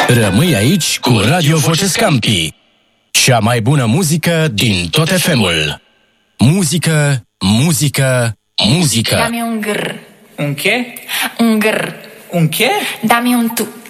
Rămâi aici cu Radio Voce Scampi. Cea mai bună muzică din tot FM-ul. Muzică, muzică, muzică. Dami un grr. Un che? Un grr. Un che? Dami un tu.